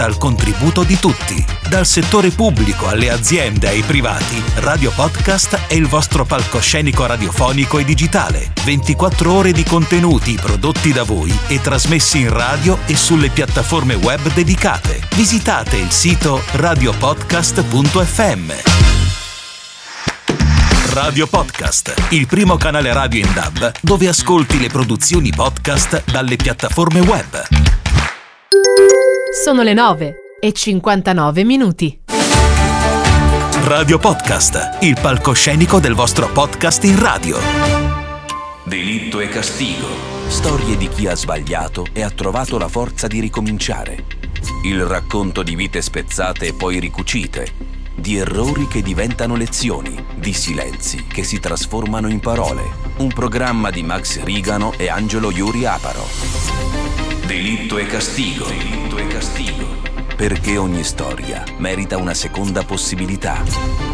al contributo di tutti. Dal settore pubblico alle aziende ai privati, Radio Podcast è il vostro palcoscenico radiofonico e digitale. 24 ore di contenuti prodotti da voi e trasmessi in radio e sulle piattaforme web dedicate. Visitate il sito radiopodcast.fm. Radio Podcast, il primo canale radio in DAB dove ascolti le produzioni podcast dalle piattaforme web. Sono le 9:59. Radio Podcast, il palcoscenico del vostro podcast in radio. Delitto e castigo. Storie di chi ha sbagliato e ha trovato la forza di ricominciare. Il racconto di vite spezzate e poi ricucite. Di errori che diventano lezioni, di silenzi che si trasformano in parole. Un programma di Max Rigano e Angelo Iuri Aparo. Delitto e castigo. Delitto e castigo. Perché ogni storia merita una seconda possibilità.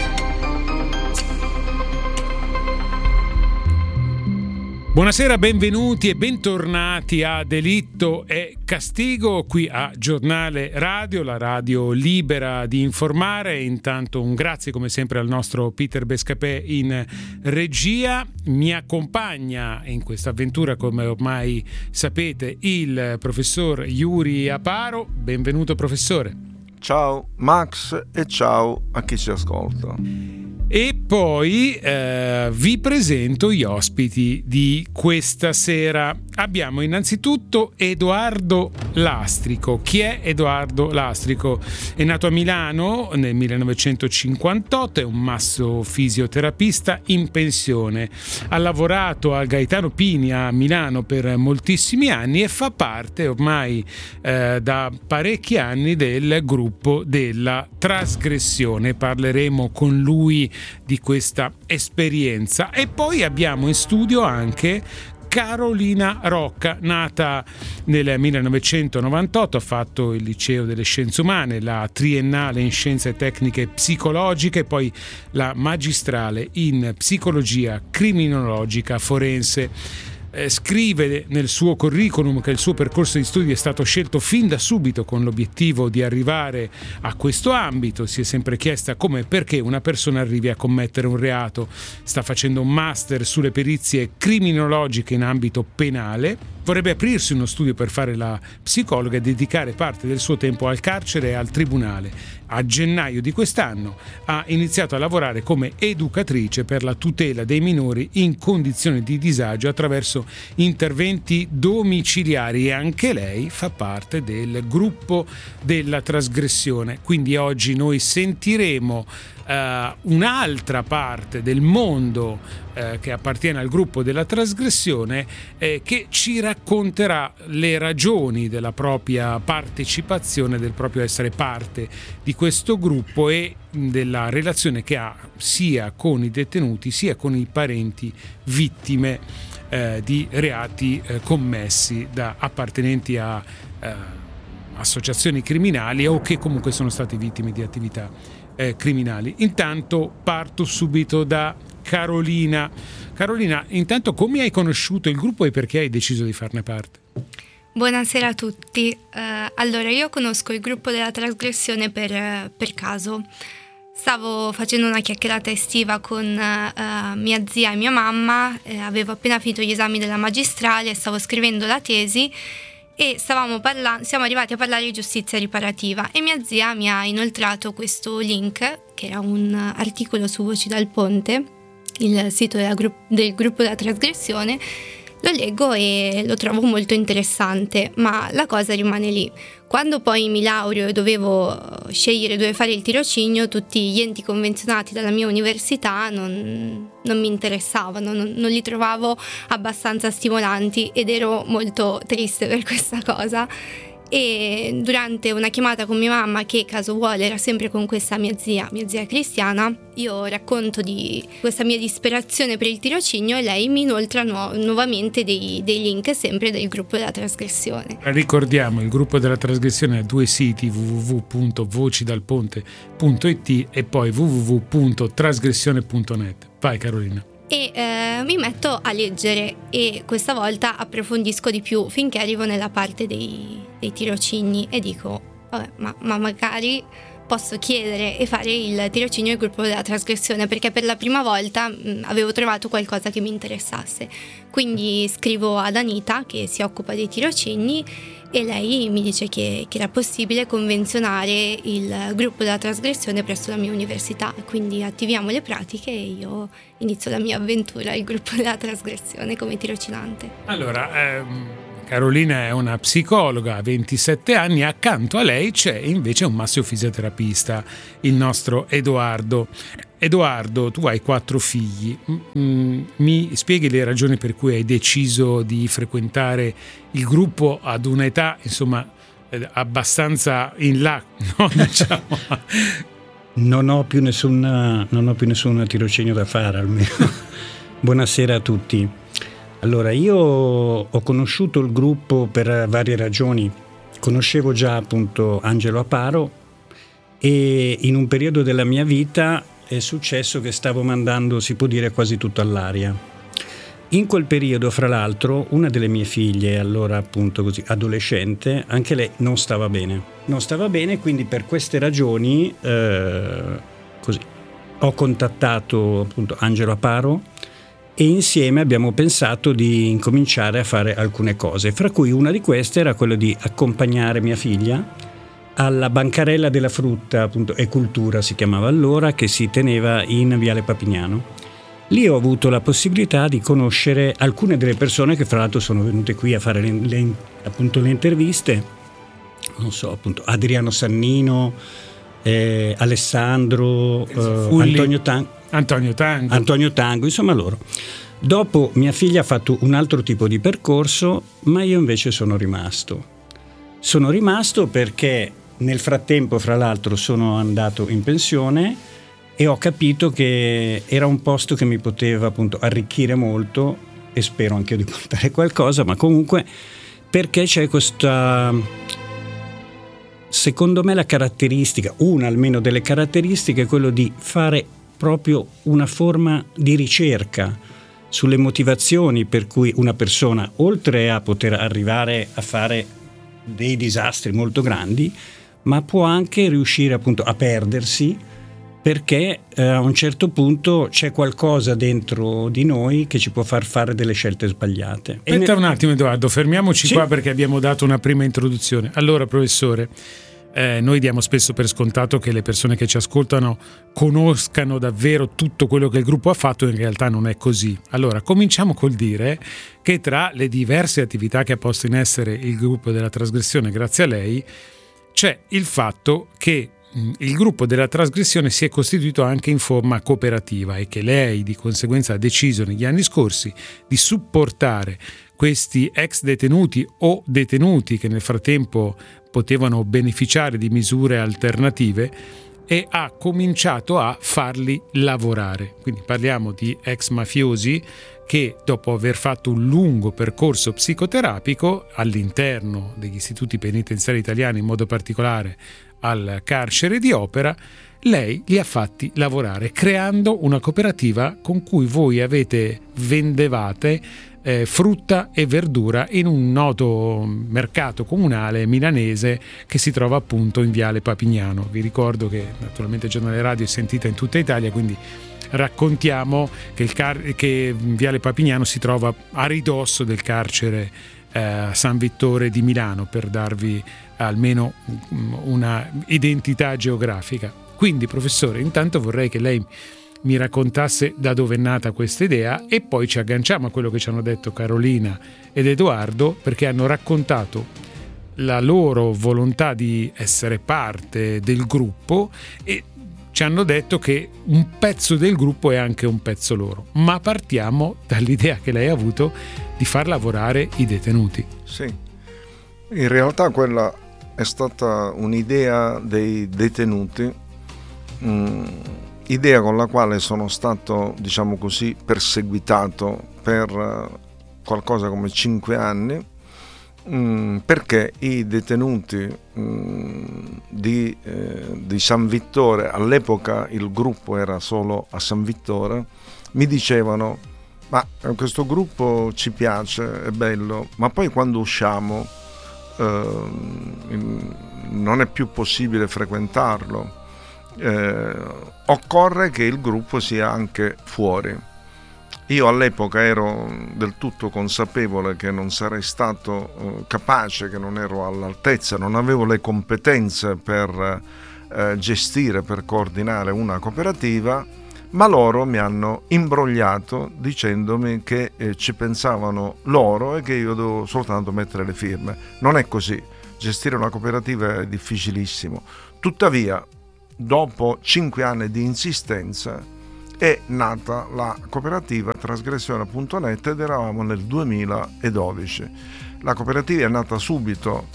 Buonasera, benvenuti e bentornati a Delitto e Castigo qui a Giornale Radio, la radio libera di informare. Intanto un grazie come sempre al nostro Peter Bescapè in regia. Mi accompagna in questa avventura, come ormai sapete, il professor Iuri Aparo. Benvenuto professore. Ciao Max e ciao a chi ci ascolta. E poi vi presento gli ospiti di questa sera. Abbiamo innanzitutto Edoardo Lastrico. Chi è Edoardo Lastrico? È nato a Milano nel 1958, è un massofisioterapista in pensione. Ha lavorato al Gaetano Pini a Milano per moltissimi anni e fa parte ormai da parecchi anni del gruppo della trasgressione. Parleremo con lui di questa esperienza. E poi abbiamo in studio anche Carolina Rocca, nata nel 1998, ha fatto il liceo delle scienze umane, la triennale in scienze tecniche psicologiche e poi la magistrale in psicologia criminologica forense. Scrive nel suo curriculum che il suo percorso di studi è stato scelto fin da subito con l'obiettivo di arrivare a questo ambito. Si è sempre chiesta come e perché una persona arrivi a commettere un reato. Sta facendo un master sulle perizie criminologiche in ambito penale. Vorrebbe aprirsi uno studio per fare la psicologa e dedicare parte del suo tempo al carcere e al tribunale. A gennaio di quest'anno ha iniziato a lavorare come educatrice per la tutela dei minori in condizioni di disagio attraverso interventi domiciliari e anche lei fa parte del gruppo della trasgressione. Quindi oggi noi sentiremo un'altra parte del mondo che appartiene al gruppo della trasgressione che ci racconterà le ragioni della propria partecipazione, del proprio essere parte di questo gruppo e della relazione che ha sia con i detenuti sia con i parenti vittime di reati commessi da appartenenti a associazioni criminali o che comunque sono stati vittime di attività criminali. Intanto parto subito da Carolina. Carolina, intanto come hai conosciuto il gruppo e perché hai deciso di farne parte? Buonasera a tutti. Allora, io conosco il gruppo della trasgressione per caso. Stavo facendo una chiacchierata estiva con mia zia e mia mamma, avevo appena finito gli esami della magistrale, stavo scrivendo la tesi e siamo arrivati a parlare di giustizia riparativa e mia zia mi ha inoltrato questo link, che era un articolo su Voci dal Ponte, il sito del gruppo della trasgressione. Lo leggo e lo trovo molto interessante, ma la cosa rimane lì. Quando poi mi laureo e dovevo scegliere dove fare il tirocinio, tutti gli enti convenzionati dalla mia università non mi interessavano, non li trovavo abbastanza stimolanti ed ero molto triste per questa cosa. E durante una chiamata con mia mamma, che caso vuole era sempre con questa mia zia cristiana, io racconto di questa mia disperazione per il tirocinio e lei mi inoltra nuovamente dei link sempre del gruppo della trasgressione. Ricordiamo, il gruppo della trasgressione ha due siti: www.vocidalponte.it e poi www.trasgressione.net. Vai Carolina. E mi metto a leggere e questa volta approfondisco di più finché arrivo nella parte dei tirocini e dico vabbè, ma magari posso chiedere e fare il tirocinio al gruppo della trasgressione, perché per la prima volta avevo trovato qualcosa che mi interessasse. Quindi scrivo ad Anita, che si occupa dei tirocini, e lei mi dice che era possibile convenzionare il gruppo della trasgressione presso la mia università. Quindi attiviamo le pratiche e io inizio la mia avventura al gruppo della trasgressione come tirocinante. Allora, Carolina è una psicologa, ha 27 anni, accanto a lei c'è invece un massofisioterapista, il nostro Edoardo. Edoardo, tu hai 4 figli, mi spieghi le ragioni per cui hai deciso di frequentare il gruppo ad un'età, insomma, abbastanza in là, no? Diciamo. Non ho più nessun tirocinio da fare almeno. Buonasera a tutti. Allora, io ho conosciuto il gruppo per varie ragioni. Conoscevo già appunto Angelo Aparo e in un periodo della mia vita è successo che stavo mandando, si può dire, quasi tutto all'aria. In quel periodo, fra l'altro, una delle mie figlie, allora appunto così adolescente, anche lei non stava bene, quindi per queste ragioni così ho contattato appunto Angelo Aparo e insieme abbiamo pensato di incominciare a fare alcune cose, fra cui una di queste era quella di accompagnare mia figlia alla bancarella della frutta, appunto, e cultura si chiamava allora, che si teneva in Viale Papignano. Lì ho avuto la possibilità di conoscere alcune delle persone che fra l'altro sono venute qui a fare le interviste, non so, appunto Adriano Sannino, Alessandro, Antonio Tango, insomma loro. Dopo mia figlia ha fatto un altro tipo di percorso, ma io invece sono rimasto perché nel frattempo, fra l'altro, sono andato in pensione e ho capito che era un posto che mi poteva appunto arricchire molto, e spero anche io di portare qualcosa, ma comunque perché c'è questa, secondo me la caratteristica, una almeno delle caratteristiche, è quello di fare proprio una forma di ricerca sulle motivazioni per cui una persona, oltre a poter arrivare a fare dei disastri molto grandi, ma può anche riuscire appunto a perdersi, perché a un certo punto c'è qualcosa dentro di noi che ci può far fare delle scelte sbagliate. Aspetta un attimo, Edoardo, fermiamoci qua perché abbiamo dato una prima introduzione. Allora, professore, noi diamo spesso per scontato che le persone che ci ascoltano conoscano davvero tutto quello che il gruppo ha fatto, in realtà non è così. Allora, cominciamo col dire che tra le diverse attività che ha posto in essere il gruppo della trasgressione grazie a lei c'è il fatto che il gruppo della trasgressione si è costituito anche in forma cooperativa e che lei di conseguenza ha deciso negli anni scorsi di supportare questi ex detenuti o detenuti che nel frattempo potevano beneficiare di misure alternative e ha cominciato a farli lavorare. Quindi parliamo di ex mafiosi che dopo aver fatto un lungo percorso psicoterapico all'interno degli istituti penitenziari italiani, in modo particolare al carcere di Opera, lei li ha fatti lavorare creando una cooperativa con cui voi vendevate frutta e verdura in un noto mercato comunale milanese che si trova appunto in Viale Papignano. Vi ricordo che naturalmente il giornale radio è sentita in tutta Italia, quindi raccontiamo che Viale Papignano si trova a ridosso del carcere San Vittore di Milano, per darvi almeno una identità geografica. Quindi, professore, intanto vorrei che lei mi raccontasse da dove è nata questa idea e poi ci agganciamo a quello che ci hanno detto Carolina ed Edoardo, perché hanno raccontato la loro volontà di essere parte del gruppo e ci hanno detto che un pezzo del gruppo è anche un pezzo loro. Ma partiamo dall'idea che lei ha avuto di far lavorare i detenuti. Sì, in realtà quella è stata un'idea dei detenuti, idea con la quale sono stato, diciamo così, perseguitato per qualcosa come 5 anni, perché i detenuti di San Vittore, all'epoca il gruppo era solo a San Vittore, mi dicevano: ma questo gruppo ci piace, è bello, ma poi quando usciamo non è più possibile frequentarlo, occorre che il gruppo sia anche fuori. Io all'epoca ero del tutto consapevole che non sarei stato capace, che non ero all'altezza, non avevo le competenze per gestire, per coordinare una cooperativa, ma loro mi hanno imbrogliato dicendomi che ci pensavano loro e che io dovevo soltanto mettere le firme. Non è così, gestire una cooperativa è difficilissimo. Tuttavia, dopo 5 anni di insistenza, è nata la cooperativa Trasgressione.net ed eravamo nel 2012. La cooperativa è nata subito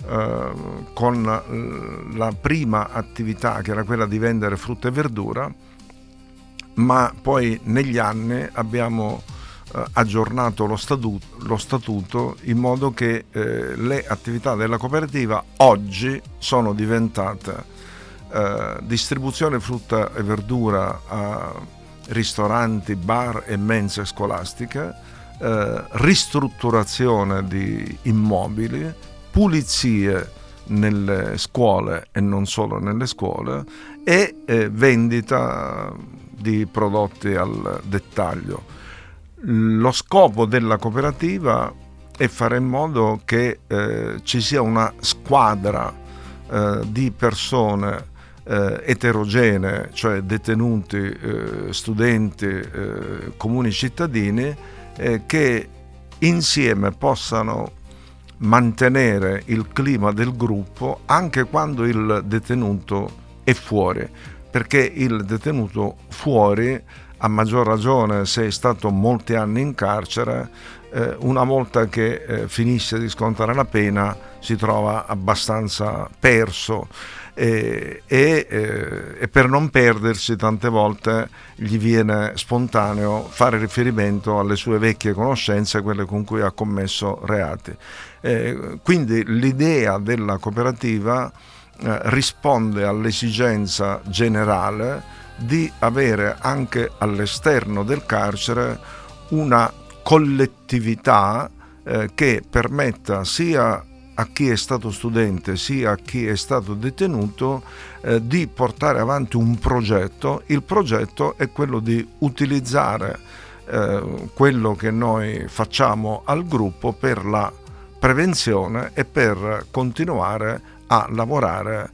con la prima attività, che era quella di vendere frutta e verdura, ma poi negli anni abbiamo aggiornato lo statuto in modo che le attività della cooperativa oggi sono diventate distribuzione frutta e verdura a ristoranti, bar e mense scolastiche, ristrutturazione di immobili, pulizie nelle scuole e non solo nelle scuole, e vendita di prodotti al dettaglio. Lo scopo della cooperativa è fare in modo che ci sia una squadra di persone eterogenee, cioè detenuti, studenti, comuni cittadini, che insieme possano mantenere il clima del gruppo anche quando il detenuto è fuori, perché il detenuto fuori, a maggior ragione se è stato molti anni in carcere, una volta che finisce di scontare la pena si trova abbastanza perso e per non perdersi tante volte gli viene spontaneo fare riferimento alle sue vecchie conoscenze, quelle con cui ha commesso reati. Quindi l'idea della cooperativa risponde all'esigenza generale di avere anche all'esterno del carcere una collettività che permetta sia a chi è stato studente sia a chi è stato detenuto di portare avanti un progetto. Il progetto è quello di utilizzare quello che noi facciamo al gruppo per la prevenzione e per continuare a lavorare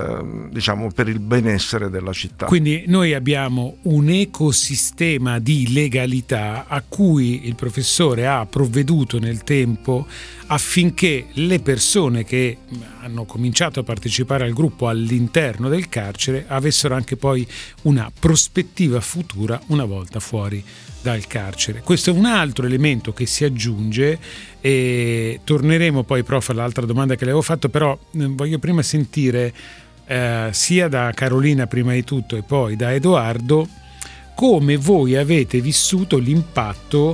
per il benessere della città. Quindi noi abbiamo un ecosistema di legalità a cui il professore ha provveduto nel tempo affinché le persone che hanno cominciato a partecipare al gruppo all'interno del carcere avessero anche poi una prospettiva futura una volta fuori dal carcere. Questo è un altro elemento che si aggiunge e torneremo poi, prof, all'altra domanda che le avevo fatto, però voglio prima sentire sia da Carolina prima di tutto e poi da Edoardo come voi avete vissuto l'impatto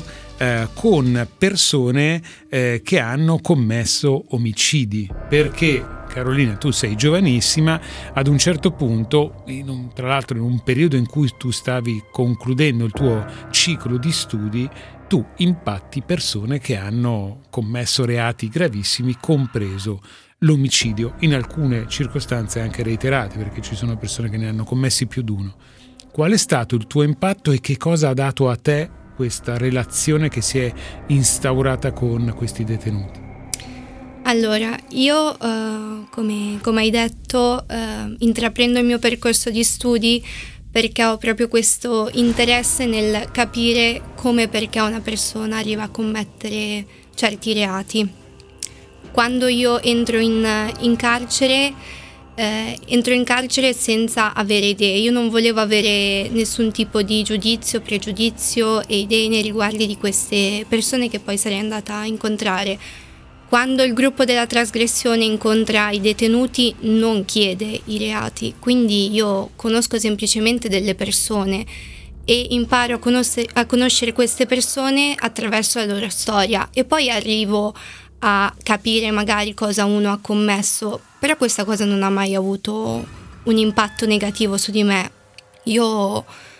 con persone che hanno commesso omicidi, perché Carolina, tu sei giovanissima, ad un certo punto, tra l'altro in un periodo in cui tu stavi concludendo il tuo ciclo di studi, tu impatti persone che hanno commesso reati gravissimi, compreso l'omicidio, in alcune circostanze anche reiterate, perché ci sono persone che ne hanno commessi più di uno. Qual è stato il tuo impatto e che cosa ha dato a te questa relazione che si è instaurata con questi detenuti? Allora, io, come hai detto, intraprendo il mio percorso di studi perché ho proprio questo interesse nel capire come e perché una persona arriva a commettere certi reati. Quando io entro in carcere senza avere idee. Io non volevo avere nessun tipo di giudizio, pregiudizio e idee nei riguardi di queste persone che poi sarei andata a incontrare. Quando il gruppo della trasgressione incontra i detenuti non chiede i reati, quindi io conosco semplicemente delle persone e imparo a conoscere queste persone attraverso la loro storia e poi arrivo a capire magari cosa uno ha commesso, però questa cosa non ha mai avuto un impatto negativo su di me. Io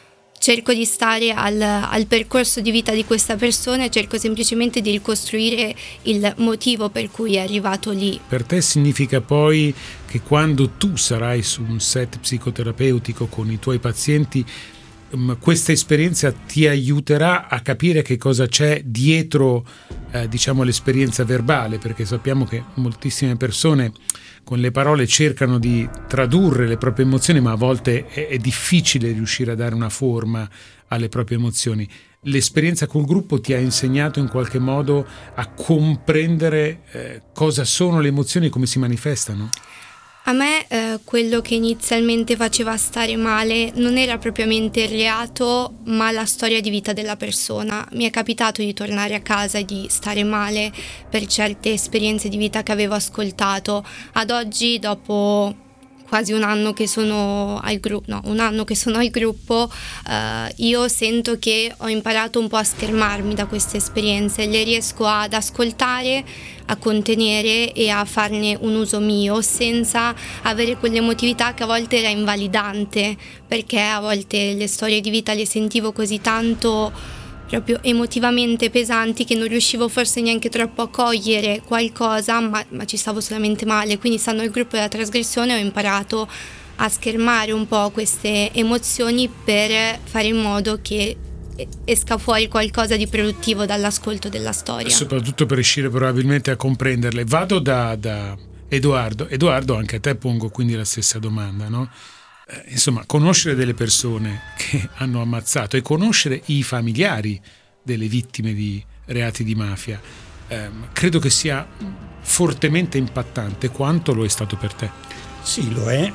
cerco di stare al percorso di vita di questa persona e cerco semplicemente di ricostruire il motivo per cui è arrivato lì. Per te significa poi che quando tu sarai su un set psicoterapeutico con i tuoi pazienti, questa esperienza ti aiuterà a capire che cosa c'è dietro diciamo l'esperienza verbale, perché sappiamo che moltissime persone con le parole cercano di tradurre le proprie emozioni, ma a volte è difficile riuscire a dare una forma alle proprie emozioni. L'esperienza col gruppo ti ha insegnato in qualche modo a comprendere cosa sono le emozioni e come si manifestano? A me quello che inizialmente faceva stare male non era propriamente il reato, ma la storia di vita della persona. Mi è capitato di tornare a casa e di stare male per certe esperienze di vita che avevo ascoltato. Ad oggi, dopo quasi un anno che sono al gruppo, io sento che ho imparato un po' a schermarmi da queste esperienze, le riesco ad ascoltare, a contenere e a farne un uso mio senza avere quell'emotività che a volte era invalidante, perché a volte le storie di vita le sentivo così tanto proprio emotivamente pesanti che non riuscivo forse neanche troppo a cogliere qualcosa, ma ci stavo solamente male. Quindi, stando al gruppo della trasgressione, ho imparato a schermare un po' queste emozioni per fare in modo che esca fuori qualcosa di produttivo dall'ascolto della storia. Soprattutto per riuscire probabilmente a comprenderle. Vado da Edoardo. Edoardo, anche a te pongo quindi la stessa domanda, no? Insomma, conoscere delle persone che hanno ammazzato e conoscere i familiari delle vittime di reati di mafia, credo che sia fortemente impattante. Quanto lo è stato per te? Sì, lo è.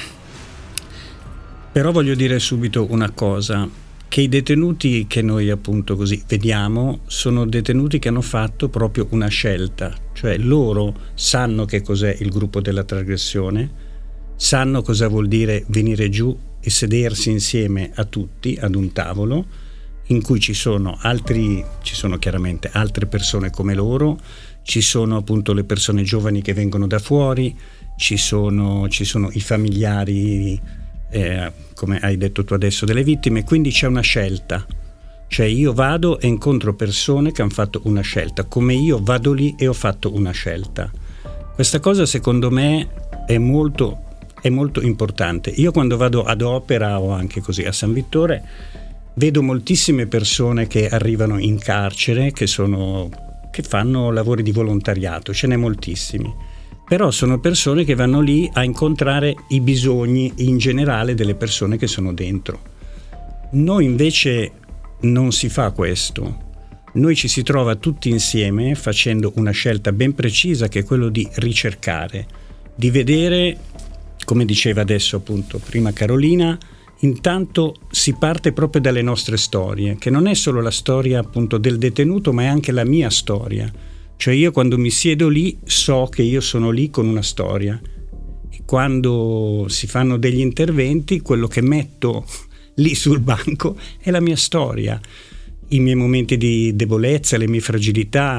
Però voglio dire subito una cosa, che i detenuti che noi appunto così vediamo sono detenuti che hanno fatto proprio una scelta, cioè loro sanno che cos'è il gruppo della trasgressione, sanno cosa vuol dire venire giù e sedersi insieme a tutti ad un tavolo in cui ci sono chiaramente altre persone come loro, ci sono appunto le persone giovani che vengono da fuori, ci sono i familiari, come hai detto tu adesso, delle vittime, quindi c'è una scelta. Cioè io vado e incontro persone che hanno fatto una scelta, come io vado lì e ho fatto una scelta. Questa cosa secondo me è molto importante. Io quando vado ad Opera o anche così a San Vittore vedo moltissime persone che arrivano in carcere, che fanno lavori di volontariato, ce n'è moltissimi, però sono persone che vanno lì a incontrare i bisogni in generale delle persone che sono dentro. Noi invece non si fa questo. Noi ci si trova tutti insieme facendo una scelta ben precisa, che è quello di ricercare, di vedere, come diceva adesso appunto prima Carolina, intanto si parte proprio dalle nostre storie, che non è solo la storia appunto del detenuto, ma è anche la mia storia. Cioè io quando mi siedo lì so che io sono lì con una storia, e quando si fanno degli interventi quello che metto lì sul banco è la mia storia, i miei momenti di debolezza, le mie fragilità,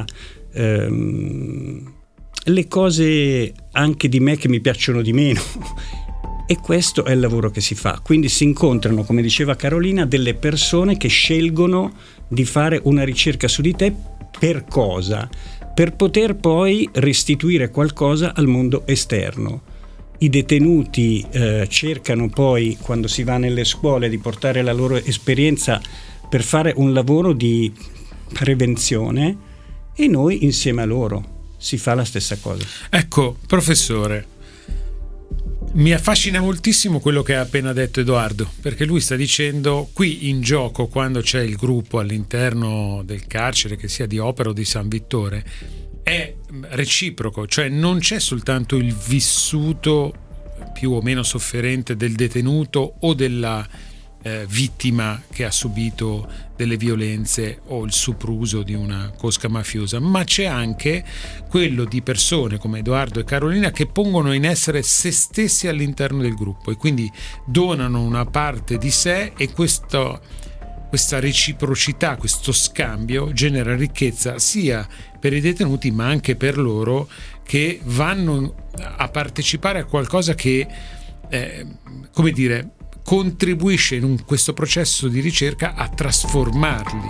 le cose anche di me che mi piacciono di meno. E questo è il lavoro che si fa. Quindi si incontrano, come diceva Carolina, delle persone che scelgono di fare una ricerca su di te. Per cosa? Per poter poi restituire qualcosa al mondo esterno. I detenuti cercano poi, quando si va nelle scuole, di portare la loro esperienza per fare un lavoro di prevenzione, e noi insieme a loro si fa la stessa cosa. Ecco, professore, mi affascina moltissimo quello che ha appena detto Edoardo, perché lui sta dicendo qui in gioco, quando c'è il gruppo all'interno del carcere, che sia di Opera o di San Vittore, è reciproco, cioè non c'è soltanto il vissuto più o meno sofferente del detenuto o della vittima che ha subito delle violenze o il sopruso di una cosca mafiosa, ma c'è anche quello di persone come Edoardo e Carolina che pongono in essere se stessi all'interno del gruppo e quindi donano una parte di sé, e questa reciprocità, questo scambio genera ricchezza sia per i detenuti ma anche per loro, che vanno a partecipare a qualcosa che come dire, contribuisce in questo processo di ricerca a trasformarli.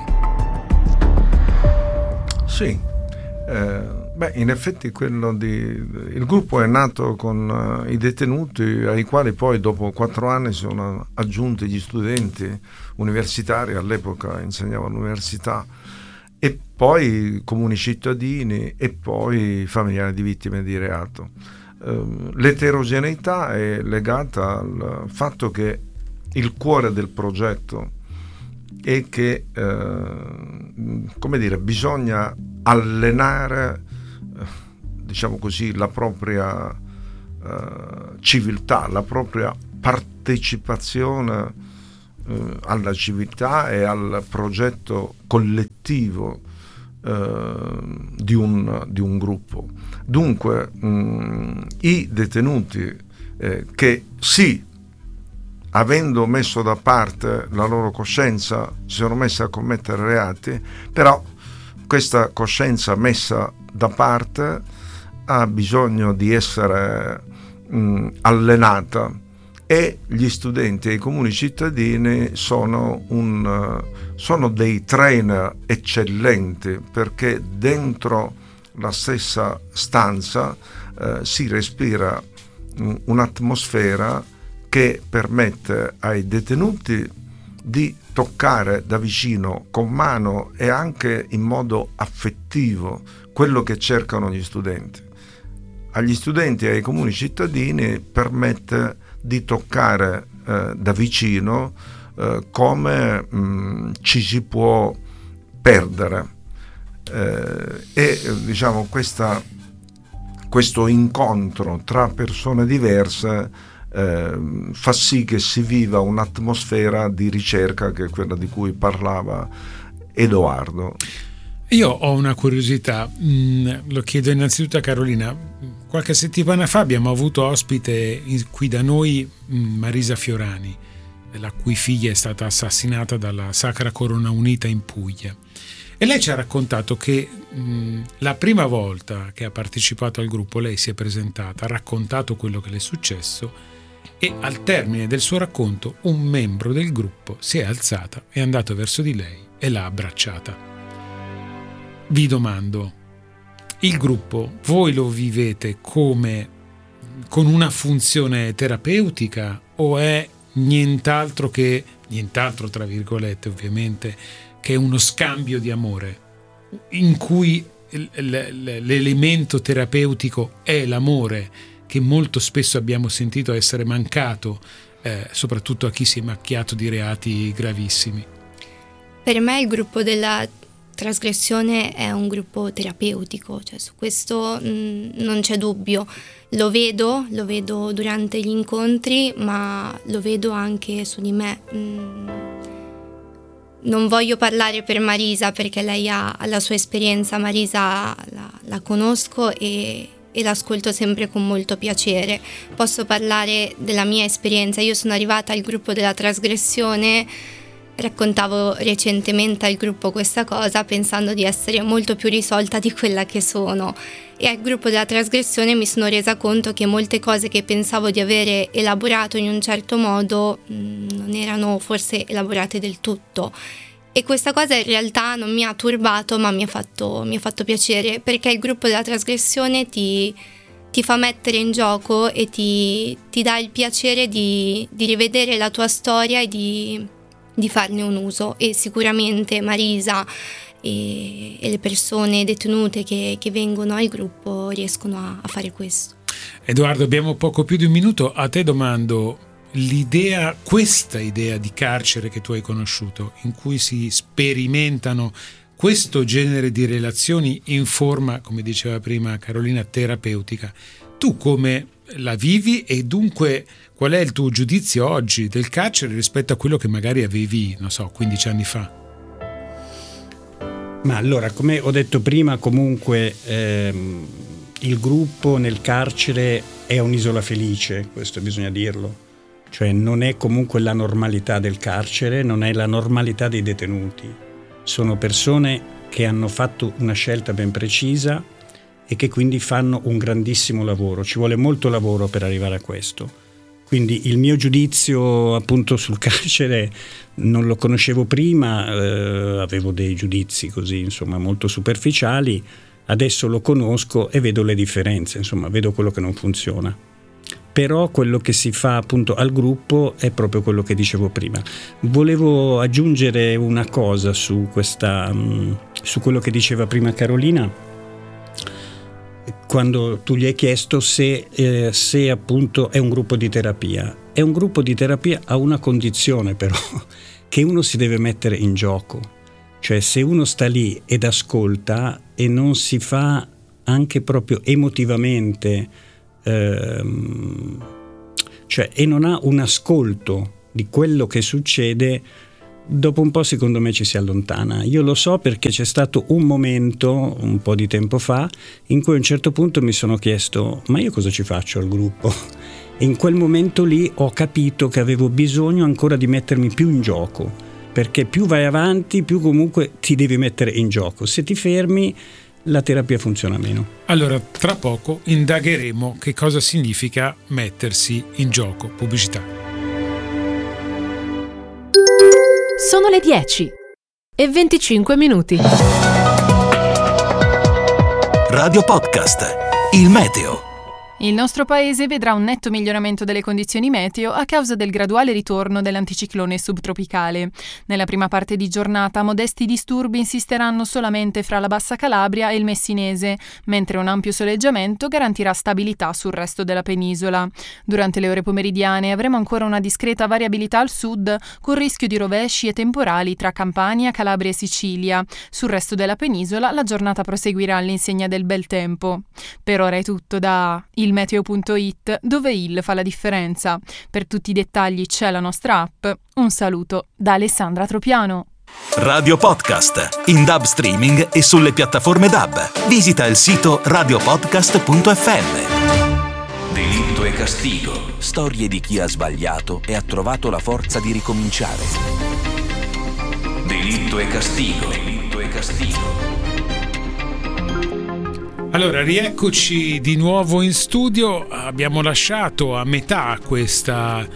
Sì, in effetti il gruppo è nato con i detenuti, ai quali poi dopo 4 anni sono aggiunti gli studenti universitari, all'epoca insegnavo all'università, e poi comuni cittadini e poi familiari di vittime di reato. L'eterogeneità è legata al fatto che il cuore del progetto è che bisogna allenare, diciamo così, la propria civiltà, la propria partecipazione alla civiltà e al progetto collettivo di un gruppo. Dunque i detenuti che sì, avendo messo da parte la loro coscienza, si sono messi a commettere reati, però questa coscienza messa da parte ha bisogno di essere allenata, e gli studenti e i comuni cittadini sono dei trainer eccellenti, perché dentro la stessa stanza si respira un'atmosfera che permette ai detenuti di toccare da vicino, con mano e anche in modo affettivo, quello che cercano gli studenti. Agli studenti e ai comuni cittadini permette di toccare da vicino come ci si può perdere, e diciamo questo incontro tra persone diverse fa sì che si viva un'atmosfera di ricerca, che è quella di cui parlava Edoardo. Io ho una curiosità, lo chiedo innanzitutto a Carolina. Qualche settimana fa abbiamo avuto ospite qui da noi Marisa Fiorani, la cui figlia è stata assassinata dalla Sacra Corona Unita in Puglia, e lei ci ha raccontato che la prima volta che ha partecipato al gruppo lei si è presentata, ha raccontato quello che le è successo, e al termine del suo racconto un membro del gruppo si è alzata, è andato verso di lei e l'ha abbracciata. Vi domando, il gruppo voi lo vivete come con una funzione terapeutica, o è nient'altro tra virgolette ovviamente, che uno scambio di amore in cui l'elemento terapeutico è l'amore, che molto spesso abbiamo sentito essere mancato, soprattutto a chi si è macchiato di reati gravissimi? Per me il gruppo della trasgressione è un gruppo terapeutico, cioè su questo non c'è dubbio. Lo vedo durante gli incontri, ma lo vedo anche su di me. Non voglio parlare per Marisa perché lei ha la sua esperienza. Marisa la conosco e l'ascolto sempre con molto piacere. Posso parlare della mia esperienza. Io sono arrivata al gruppo della trasgressione, raccontavo recentemente al gruppo questa cosa pensando di essere molto più risolta di quella che sono, e al gruppo della trasgressione mi sono resa conto che molte cose che pensavo di avere elaborato in un certo modo non erano forse elaborate del tutto, e questa cosa in realtà non mi ha turbato, ma mi ha fatto piacere, perché il gruppo della trasgressione ti fa mettere in gioco e ti dà il piacere di rivedere la tua storia e di farne un uso. E sicuramente Marisa e le persone detenute che vengono al gruppo riescono a fare questo. Edoardo, abbiamo poco più di un minuto. A te domando, questa idea di carcere che tu hai conosciuto, in cui si sperimentano questo genere di relazioni in forma, come diceva prima Carolina, terapeutica, tu come la vivi, e dunque qual è il tuo giudizio oggi del carcere rispetto a quello che magari avevi, 15 anni fa? Ma allora, come ho detto prima, comunque il gruppo nel carcere è un'isola felice, questo bisogna dirlo. Cioè non è comunque la normalità del carcere, non è la normalità dei detenuti. Sono persone che hanno fatto una scelta ben precisa e che quindi fanno un grandissimo lavoro. Ci vuole molto lavoro per arrivare a questo. Quindi il mio giudizio appunto sul carcere non lo conoscevo prima, avevo dei giudizi così insomma molto superficiali, adesso lo conosco e vedo le differenze, insomma vedo quello che non funziona. Però quello che si fa appunto al gruppo è proprio quello che dicevo prima. Volevo aggiungere una cosa su quello che diceva prima Carolina, quando tu gli hai chiesto se appunto è un gruppo di terapia. È un gruppo di terapia a una condizione però, che uno si deve mettere in gioco. Cioè se uno sta lì ed ascolta e non si fa anche proprio emotivamente, cioè e non ha un ascolto di quello che succede, dopo un po' secondo me ci si allontana. Io lo so perché c'è stato un momento, un po' di tempo fa, in cui a un certo punto mi sono chiesto: ma io cosa ci faccio al gruppo? E in quel momento lì ho capito che avevo bisogno ancora di mettermi più in gioco, perché più vai avanti, più comunque ti devi mettere in gioco. Se ti fermi, la terapia funziona meno. Allora, tra poco indagheremo che cosa significa mettersi in gioco. Pubblicità. Sono le 10:25. Radio Podcast, il meteo. Il nostro paese vedrà un netto miglioramento delle condizioni meteo a causa del graduale ritorno dell'anticiclone subtropicale. Nella prima parte di giornata modesti disturbi insisteranno solamente fra la Bassa Calabria e il Messinese, mentre un ampio soleggiamento garantirà stabilità sul resto della penisola. Durante le ore pomeridiane avremo ancora una discreta variabilità al sud, con rischio di rovesci e temporali tra Campania, Calabria e Sicilia. Sul resto della penisola la giornata proseguirà all'insegna del bel tempo. Per ora è tutto da ilmeteo.it, dove il fa la differenza. Per tutti i dettagli c'è la nostra app. Un saluto da Alessandra Tropiano. Radio Podcast, in DAB streaming e sulle piattaforme DAB. Visita il sito radiopodcast.fm. Delitto e castigo. Storie di chi ha sbagliato e ha trovato la forza di ricominciare. Delitto e castigo. Delitto e castigo. Allora, rieccoci di nuovo in studio. Abbiamo lasciato a metà questo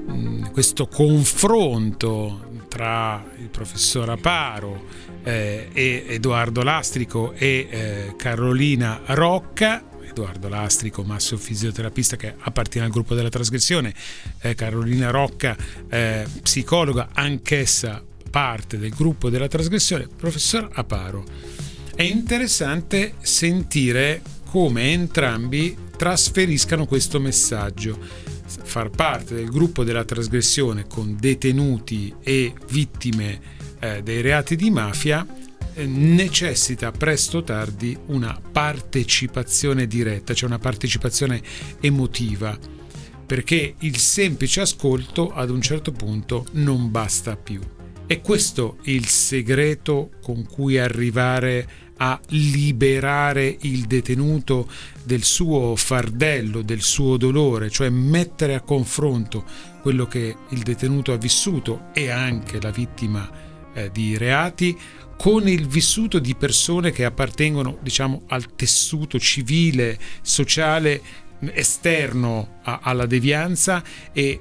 confronto tra il professor Aparo e Edoardo Lastrico e Carolina Rocca. Edoardo Lastrico, massofisioterapista che appartiene al gruppo della trasgressione, Carolina Rocca, psicologa, anch'essa parte del gruppo della trasgressione. Professor Aparo, è interessante sentire come entrambi trasferiscano questo messaggio. Far parte del gruppo della trasgressione con detenuti e vittime dei reati di mafia necessita presto o tardi una partecipazione diretta, cioè una partecipazione emotiva, perché il semplice ascolto ad un certo punto non basta più. È questo il segreto con cui arrivare a liberare il detenuto del suo fardello, del suo dolore, cioè mettere a confronto quello che il detenuto ha vissuto e anche la vittima di reati con il vissuto di persone che appartengono, diciamo, al tessuto civile, sociale esterno alla devianza, e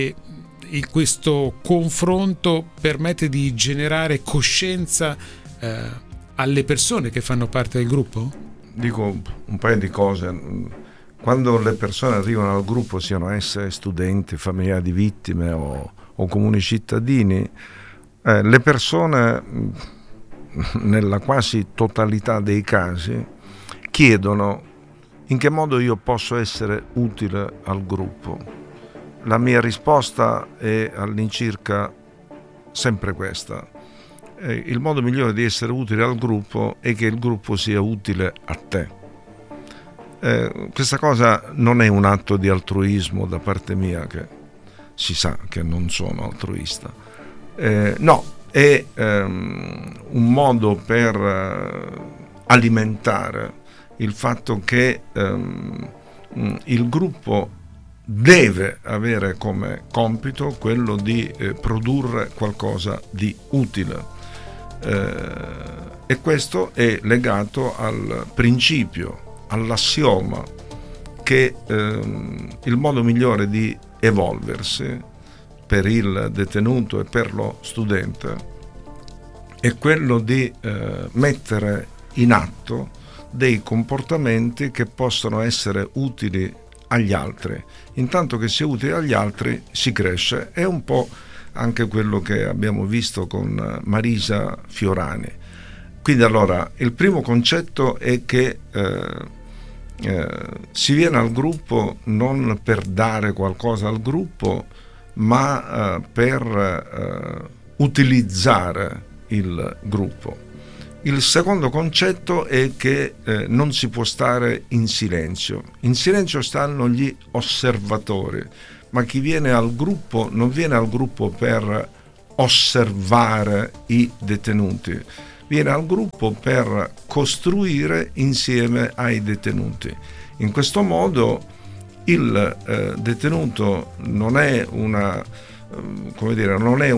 questo confronto permette di generare coscienza alle persone che fanno parte del gruppo? Dico un paio di cose. Quando le persone arrivano al gruppo, siano esse studenti, familiari di vittime o comuni cittadini, le persone, nella quasi totalità dei casi, chiedono: in che modo io posso essere utile al gruppo? La mia risposta è all'incirca sempre questa: il modo migliore di essere utile al gruppo è che il gruppo sia utile a te. Questa cosa non è un atto di altruismo da parte mia, che si sa che non sono altruista. No, è un modo per alimentare il fatto che il gruppo deve avere come compito quello di produrre qualcosa di utile. E questo è legato al principio, all'assioma che il modo migliore di evolversi per il detenuto e per lo studente è quello di mettere in atto dei comportamenti che possono essere utili agli altri. Intanto che sia utile agli altri si cresce. È un po' anche quello che abbiamo visto con Marisa Fiorani. Quindi allora il primo concetto è che si viene al gruppo non per dare qualcosa al gruppo, ma per utilizzare il gruppo. Il secondo concetto è che non si può stare in silenzio. In silenzio stanno gli osservatori, ma chi viene al gruppo non viene al gruppo per osservare i detenuti, viene al gruppo per costruire insieme ai detenuti. In questo modo il detenuto non è non è